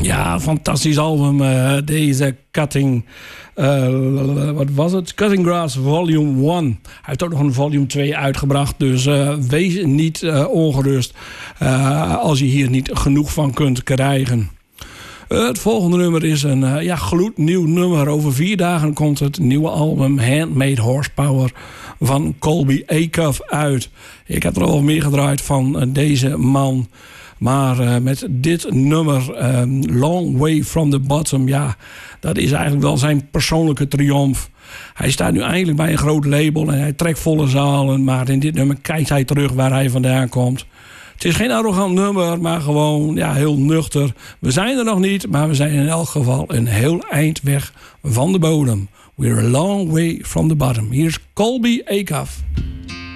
Ja, fantastisch album. Deze Cutting... wat was het? Cutting Grass Volume 1. Hij heeft ook nog een Volume 2 uitgebracht. Dus wees niet ongerust als je hier niet genoeg van kunt krijgen. Het volgende nummer is een gloednieuw nummer. Over 4 dagen komt het nieuwe album Handmade Horsepower van Colby Acuff uit. Ik heb er al meer gedraaid van deze man. Maar met dit nummer, Long Way From The Bottom... ja, dat is eigenlijk wel zijn persoonlijke triomf. Hij staat nu eindelijk bij een groot label en hij trekt volle zalen. Maar in dit nummer kijkt hij terug waar hij vandaan komt. Het is geen arrogant nummer, maar gewoon heel nuchter. We zijn er nog niet, maar we zijn in elk geval een heel eind weg van de bodem. We're a long way from the bottom. Hier is Colby Acuff.